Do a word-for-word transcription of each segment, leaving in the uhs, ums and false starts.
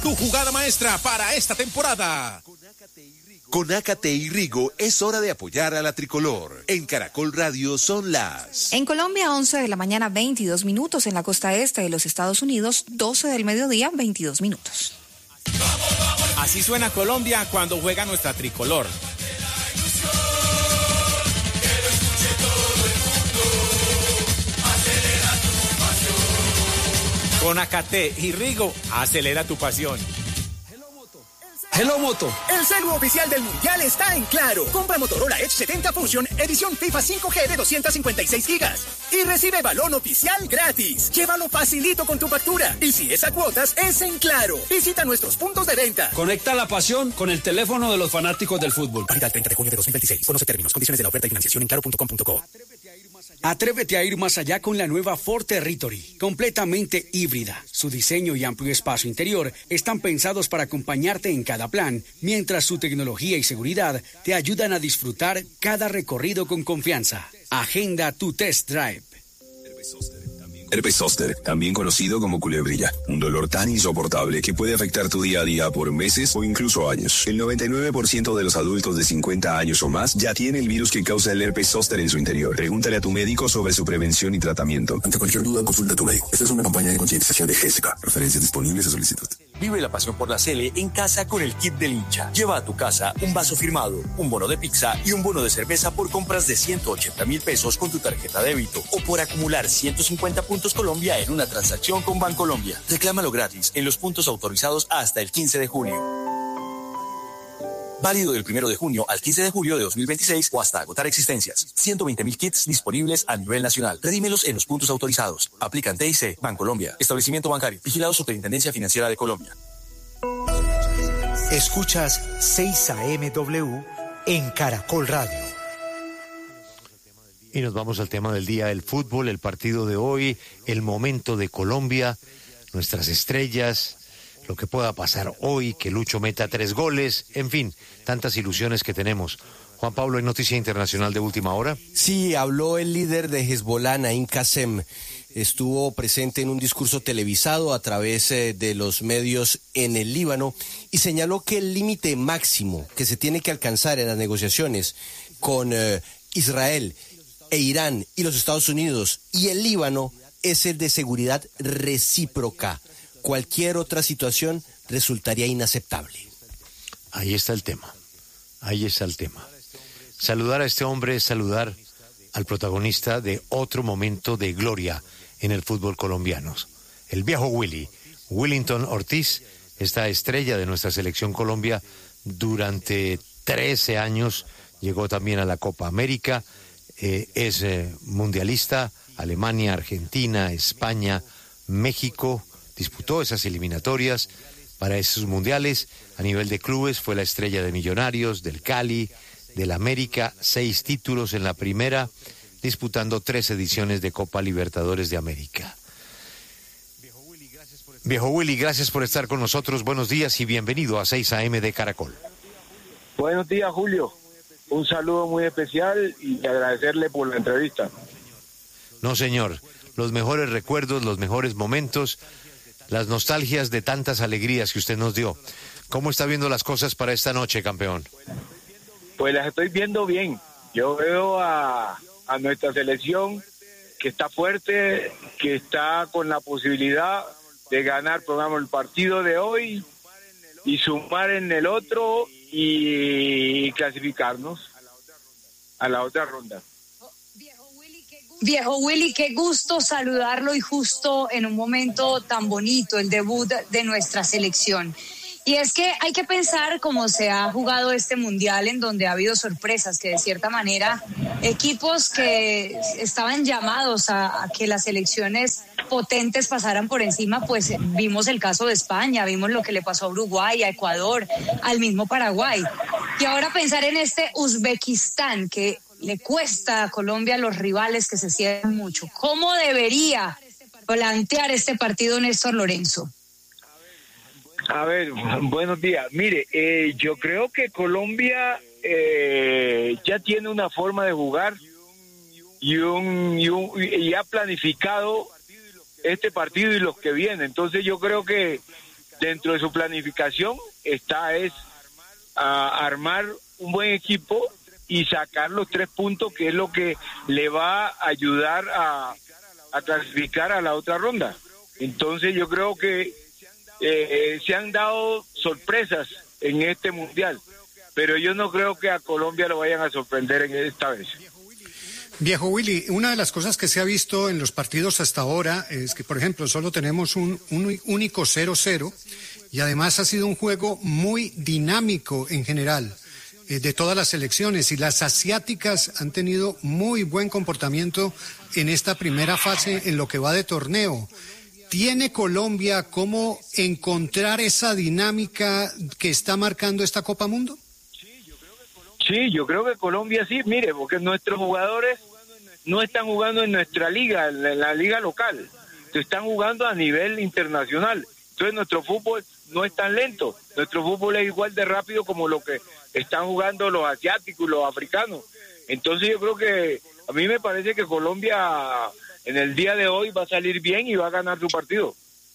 Tu jugada maestra para esta temporada. Con Ácate y Rigo es hora de apoyar a la tricolor. En Caracol Radio son las... En Colombia, once de la mañana, veintidós minutos. En la costa este de los Estados Unidos, doce del mediodía, veintidós minutos. Así suena Colombia cuando juega nuestra tricolor. Con Ácate y Rigo, acelera tu pasión. Hello Moto, el celu oficial del Mundial está en Claro. Compra Motorola Edge setenta Fusion, edición FIFA cinco G de doscientos cincuenta y seis gigas. Y recibe balón oficial gratis. Llévalo facilito con tu factura. Y si es a cuotas, es en Claro. Visita nuestros puntos de venta. Conecta la pasión con el teléfono de los fanáticos del fútbol. Válida el treinta de junio de dos mil veintiséis. Conoce términos, condiciones de la oferta y financiación en claro punto com punto co. Atrévete a ir más allá con la nueva Ford Territory, completamente híbrida. Su diseño y amplio espacio interior están pensados para acompañarte en cada plan, mientras su tecnología y seguridad te ayudan a disfrutar cada recorrido con confianza. Agenda tu test drive. Herpes zóster, también conocido como culebrilla, un dolor tan insoportable que puede afectar tu día a día por meses o incluso años. El noventa y nueve por ciento de los adultos de cincuenta años o más ya tiene el virus que causa el herpes zóster en su interior. Pregúntale a tu médico sobre su prevención y tratamiento. Ante cualquier duda, consulta a tu médico. Esta es una campaña de concientización de G S K. Referencias disponibles a solicitud. Vive la pasión por la Sele en casa con el kit del hincha. Lleva a tu casa un vaso firmado, un bono de pizza y un bono de cerveza por compras de ciento ochenta mil pesos con tu tarjeta débito o por acumular ciento cincuenta puntos Colombia en una transacción con Bancolombia. Reclámalo gratis en los puntos autorizados hasta el quince de junio. Válido del primero de junio al quince de julio de dos mil veintiséis o hasta agotar existencias. ciento veinte mil kits disponibles a nivel nacional. Redímelos en los puntos autorizados. Aplican T I C, Bancolombia, Establecimiento Bancario, vigilado Superintendencia Financiera de Colombia. Escuchas seis A M W en Caracol Radio. Y nos vamos al tema del día, el fútbol, el partido de hoy, el momento de Colombia, nuestras estrellas, lo que pueda pasar hoy, que Lucho meta tres goles, en fin, tantas ilusiones que tenemos. Juan Pablo, ¿hay noticia internacional de última hora? Sí, habló el líder de Hezbollah, Naim Qasem. Estuvo presente en un discurso televisado a través eh, de los medios en el Líbano y señaló que el límite máximo que se tiene que alcanzar en las negociaciones con eh, Israel e Irán y los Estados Unidos y el Líbano es el de seguridad recíproca. Cualquier otra situación resultaría inaceptable. Ahí está el tema, ahí está el tema. Saludar a este hombre es saludar al protagonista de otro momento de gloria en el fútbol colombiano. El viejo Willy, Willington Ortiz, esta estrella de nuestra selección Colombia durante trece años, llegó también a la Copa América, eh, es eh, mundialista, Alemania, Argentina, España, México, disputó esas eliminatorias para esos mundiales. A nivel de clubes fue la estrella de Millonarios, del Cali, del América, seis títulos en la primera, disputando tres ediciones de Copa Libertadores de América. Viejo Willy, gracias por estar con nosotros, buenos días y bienvenido a seis A M de Caracol. Buenos días, Julio. Un saludo muy especial y agradecerle por la entrevista. No, señor, los mejores recuerdos, los mejores momentos, las nostalgias de tantas alegrías que usted nos dio. ¿Cómo está viendo las cosas para esta noche, campeón? Pues las estoy viendo bien. Yo veo a, a nuestra selección que está fuerte, que está con la posibilidad de ganar, programa el partido de hoy y sumar en el otro y clasificarnos a la otra ronda. Viejo Willy, qué gusto saludarlo y justo en un momento tan bonito, el debut de nuestra selección. Y es que hay que pensar cómo se ha jugado este mundial, en donde ha habido sorpresas, que de cierta manera equipos que estaban llamados a, a que las selecciones potentes pasaran por encima, pues vimos el caso de España, vimos lo que le pasó a Uruguay, a Ecuador, al mismo Paraguay. Y ahora pensar en este Uzbekistán, que le cuesta a Colombia a los rivales que se cierran mucho. ¿Cómo debería plantear este partido Néstor Lorenzo? A ver, buenos días. Mire, eh, yo creo que Colombia eh, ya tiene una forma de jugar y, un, y, un, y ha planificado este partido y los que vienen. Entonces yo creo que dentro de su planificación está es a armar un buen equipo y sacar los tres puntos, que es lo que le va a ayudar a, a clasificar a la otra ronda. Entonces yo creo que eh, se han dado sorpresas en este mundial, pero yo no creo que a Colombia lo vayan a sorprender en esta vez. Viejo Willy, una de las cosas que se ha visto en los partidos hasta ahora es que, por ejemplo, solo tenemos un, un único cero cero y además ha sido un juego muy dinámico en general eh, de todas las selecciones, y las asiáticas han tenido muy buen comportamiento en esta primera fase en lo que va de torneo. ¿Tiene Colombia cómo encontrar esa dinámica que está marcando esta Copa Mundo? Sí, yo creo que Colombia sí, mire, porque nuestros jugadores no están jugando en nuestra liga, en la liga local, están jugando a nivel internacional. Entonces nuestro fútbol no es tan lento, nuestro fútbol es igual de rápido como lo que están jugando los asiáticos y los africanos. Entonces yo creo que a mí me parece que Colombia en el día de hoy va a salir bien y va a ganar su partido.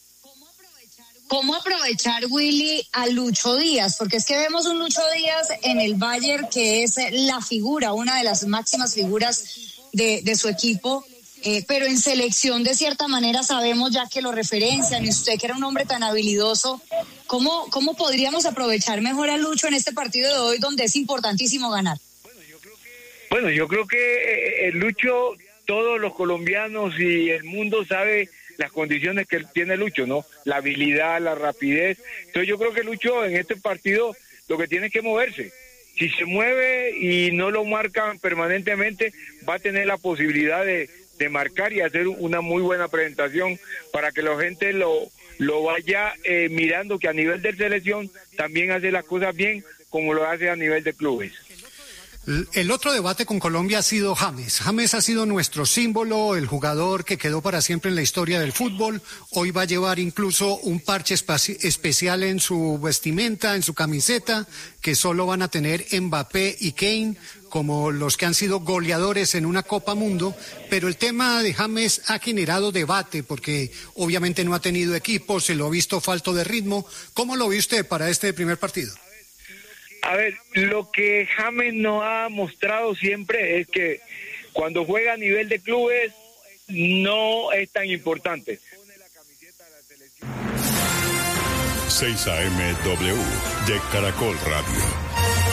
¿Cómo aprovechar, Willy, a Lucho Díaz? Porque es que vemos un Lucho Díaz en el Bayern que es la figura, una de las máximas figuras de, de su equipo, eh, pero en selección de cierta manera sabemos ya que lo referencian, y usted que era un hombre tan habilidoso, ¿cómo, cómo podríamos aprovechar mejor a Lucho en este partido de hoy donde es importantísimo ganar? Bueno, yo creo que el Lucho, todos los colombianos y el mundo sabe las condiciones que tiene Lucho, ¿no? La habilidad, la rapidez. Entonces yo creo que Lucho en este partido lo que tiene es que moverse. Si se mueve y no lo marcan permanentemente, va a tener la posibilidad de, de marcar y hacer una muy buena presentación para que la gente lo, lo vaya eh, mirando, que a nivel de selección también hace las cosas bien como lo hace a nivel de clubes. El otro debate con Colombia ha sido James. James ha sido nuestro símbolo, el jugador que quedó para siempre en la historia del fútbol. Hoy va a llevar incluso un parche especial en su vestimenta, en su camiseta, que solo van a tener Mbappé y Kane como los que han sido goleadores en una Copa Mundo. Pero el tema de James ha generado debate porque obviamente no ha tenido equipo, se lo ha visto falto de ritmo. ¿Cómo lo ve usted para este primer partido? A ver, lo que James nos ha mostrado siempre es que cuando juega a nivel de clubes no es tan importante. seis A M W de Caracol Radio.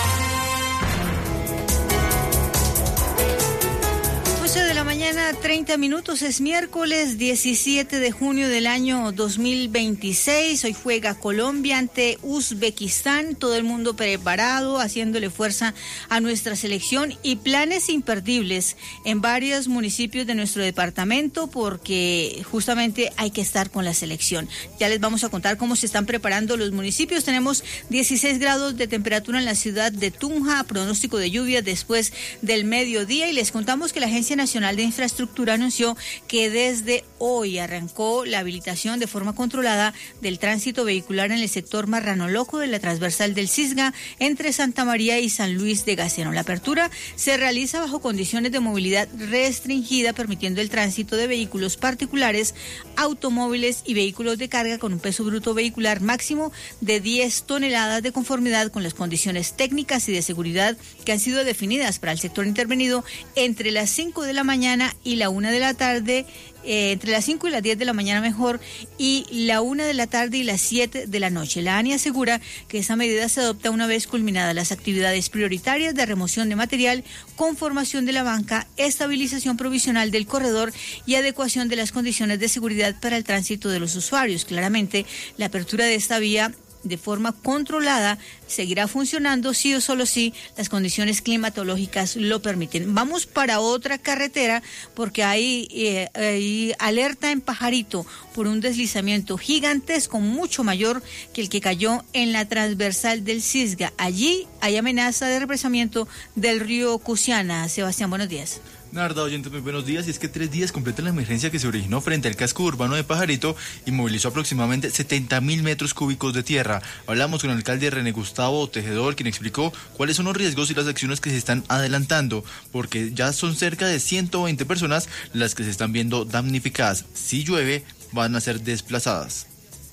ocho de la mañana, treinta minutos, es miércoles diecisiete de junio del año dos mil veintiséis. Hoy juega Colombia ante Uzbekistán, todo el mundo preparado, haciéndole fuerza a nuestra selección, y planes imperdibles en varios municipios de nuestro departamento porque justamente hay que estar con la selección. Ya les vamos a contar cómo se están preparando los municipios. Tenemos dieciséis grados de temperatura en la ciudad de Tunja, pronóstico de lluvia después del mediodía, y les contamos que la Agencia Nacional de Infraestructura anunció que desde hoy arrancó la habilitación de forma controlada del tránsito vehicular en el sector Marrano Loco de la transversal del Cisga entre Santa María y San Luis de Gaceno. La apertura se realiza bajo condiciones de movilidad restringida, permitiendo el tránsito de vehículos particulares, automóviles y vehículos de carga con un peso bruto vehicular máximo de diez toneladas, de conformidad con las condiciones técnicas y de seguridad que han sido definidas para el sector intervenido entre las cinco de la mañana y la una de la tarde, eh, entre las cinco y las diez de la mañana mejor, y la una de la tarde y las siete de la noche. La ANI asegura que esa medida se adopta una vez culminadas las actividades prioritarias de remoción de material, conformación de la banca, estabilización provisional del corredor y adecuación de las condiciones de seguridad para el tránsito de los usuarios. Claramente, la apertura de esta vía de forma controlada seguirá funcionando sí o solo si las condiciones climatológicas lo permiten. Vamos para otra carretera porque hay, eh, hay alerta en Pajarito por un deslizamiento gigantesco, mucho mayor que el que cayó en la transversal del Cisga. Allí hay amenaza de represamiento del río Cusiana. Sebastián, buenos días. Narda, oyentes, muy buenos días. Y es que tres días completan la emergencia que se originó frente al casco urbano de Pajarito y movilizó aproximadamente setenta mil metros cúbicos de tierra. Hablamos con el alcalde René Gustavo Tejedor, quien explicó cuáles son los riesgos y las acciones que se están adelantando, porque ya son cerca de ciento veinte personas las que se están viendo damnificadas. Si llueve, van a ser desplazadas.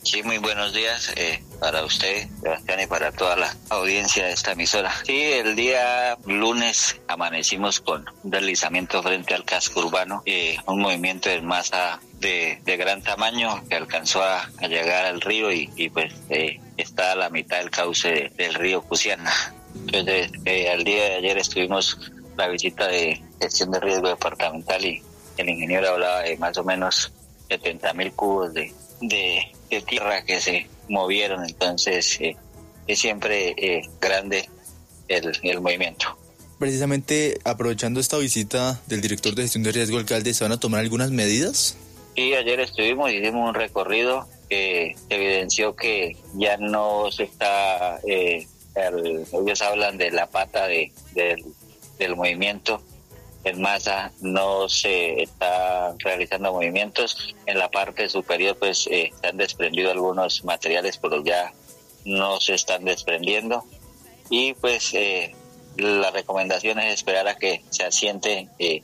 Sí, muy buenos días eh, para usted, Sebastián, y para toda la audiencia de esta emisora. Sí, el día lunes amanecimos con un deslizamiento frente al casco urbano, eh, un movimiento de masa de, de gran tamaño que alcanzó a, a llegar al río y, y pues eh, está a la mitad del cauce de, del río Cusiana. Entonces, eh, al día de ayer estuvimos la visita de gestión de riesgo departamental y el ingeniero hablaba de más o menos setenta mil cubos de, de, de tierra que se movieron, entonces eh, es siempre eh, grande el, el movimiento. Precisamente aprovechando esta visita del director de gestión de riesgo, alcalde, ¿se van a tomar algunas medidas? Sí, ayer estuvimos, hicimos un recorrido que evidenció que ya no se está, eh, el, ellos hablan de la pata de, del, del movimiento en masa, no se está realizando movimientos. En la parte superior pues eh, se han desprendido algunos materiales, pero ya no se están desprendiendo y pues eh, la recomendación es esperar a que se asiente eh,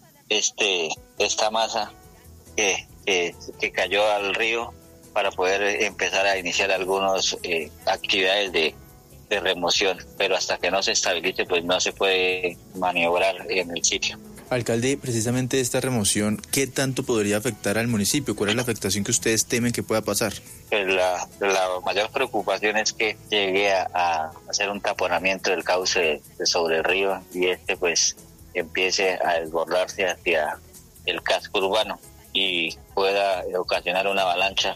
este esta masa que, que, que cayó al río para poder empezar a iniciar algunas eh, actividades de de remoción, pero hasta que no se estabilice pues no se puede maniobrar en el sitio. Alcalde, precisamente esta remoción, ¿qué tanto podría afectar al municipio? ¿Cuál es la afectación que ustedes temen que pueda pasar? Pues la, la mayor preocupación es que llegue a, a hacer un taponamiento del cauce de, de sobre el río y este pues empiece a desbordarse hacia el casco urbano y pueda ocasionar una avalancha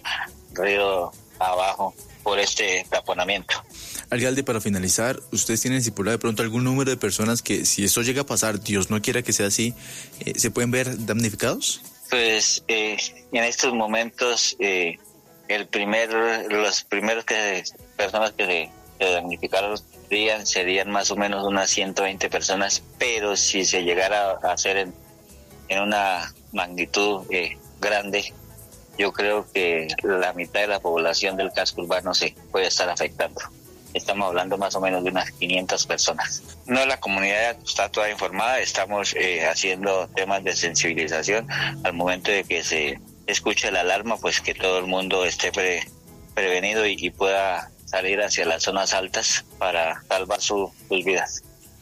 río abajo por este taponamiento. Alcalde, para finalizar, ¿ustedes tienen estipulado de pronto algún número de personas que, si esto llega a pasar, Dios no quiera que sea así, eh, se pueden ver damnificados? Pues eh, en estos momentos, eh, el primer, los primeros que personas que se, se damnificaron serían, serían más o menos unas ciento veinte personas, pero si se llegara a hacer en, en una magnitud eh, grande, yo creo que la mitad de la población del casco urbano se puede estar afectando. Estamos hablando más o menos de unas quinientas personas. No, la comunidad está toda informada, estamos eh, haciendo temas de sensibilización. Al momento de que se escuche la alarma, pues que todo el mundo esté pre, prevenido y, y pueda salir hacia las zonas altas para salvar su, sus vidas.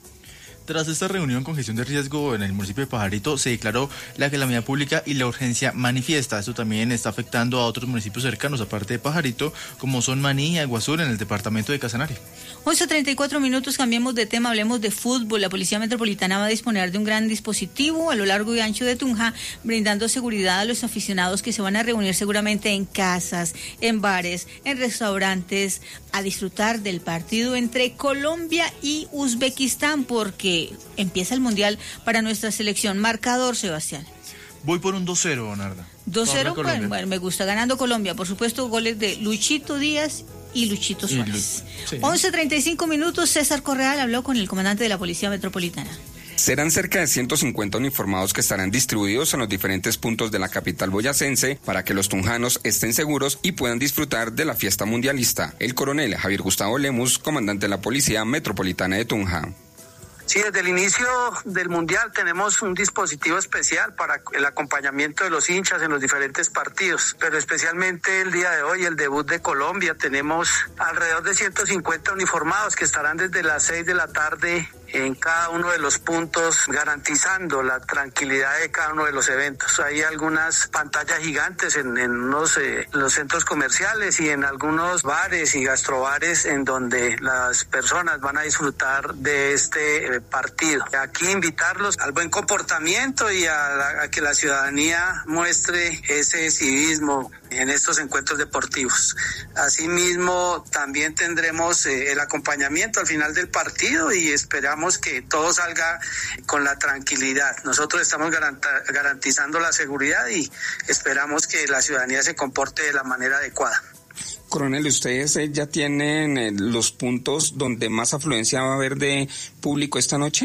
Tras esta reunión con gestión de riesgo en el municipio de Pajarito, se declaró la calamidad pública y la urgencia manifiesta. Esto también está afectando a otros municipios cercanos, aparte de Pajarito, como son Maní y Aguazul, en el departamento de Casanare. once treinta y cuatro minutos, cambiemos de tema, hablemos de fútbol. La Policía Metropolitana va a disponer de un gran dispositivo a lo largo y ancho de Tunja, brindando seguridad a los aficionados que se van a reunir seguramente en casas, en bares, en restaurantes, a disfrutar del partido entre Colombia y Uzbekistán, porque empieza el Mundial para nuestra selección. Marcador, Sebastián. Voy por un dos cero, Bonarda. dos cero, bueno, bueno, me gusta, ganando Colombia. Por supuesto, goles de Luchito Díaz y Luchito Suárez. Sí. once treinta y cinco minutos, César Correal habló con el comandante de la Policía Metropolitana. Serán cerca de ciento cincuenta uniformados que estarán distribuidos en los diferentes puntos de la capital boyacense para que los tunjanos estén seguros y puedan disfrutar de la fiesta mundialista. El coronel Javier Gustavo Lemus, comandante de la Policía Metropolitana de Tunja. Sí, desde el inicio del Mundial tenemos un dispositivo especial para el acompañamiento de los hinchas en los diferentes partidos, pero especialmente el día de hoy, el debut de Colombia, tenemos alrededor de ciento cincuenta uniformados que estarán desde las seis de la tarde en cada uno de los puntos, garantizando la tranquilidad de cada uno de los eventos. Hay algunas pantallas gigantes en, en unos, eh, los centros comerciales y en algunos bares y gastrobares en donde las personas van a disfrutar de este eh, partido. Aquí invitarlos al buen comportamiento y a, la, a que la ciudadanía muestre ese civismo en estos encuentros deportivos. Asimismo, también tendremos eh, el acompañamiento al final del partido y esperamos que todo salga con la tranquilidad. Nosotros estamos garantizando la seguridad y esperamos que la ciudadanía se comporte de la manera adecuada. Coronel, ¿ustedes ya tienen los puntos donde más afluencia va a haber de público esta noche?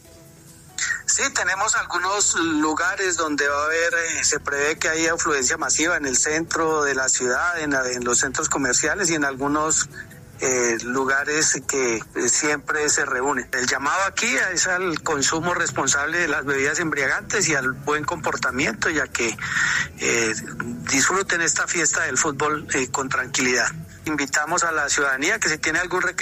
Sí, tenemos algunos lugares donde va a haber, eh, se prevé que haya afluencia masiva en el centro de la ciudad, en, en los centros comerciales y en algunos eh, lugares que eh, siempre se reúnen. El llamado aquí es al consumo responsable de las bebidas embriagantes y al buen comportamiento, ya que eh, disfruten esta fiesta del fútbol eh, con tranquilidad. Invitamos a la ciudadanía que si tiene algún requerimiento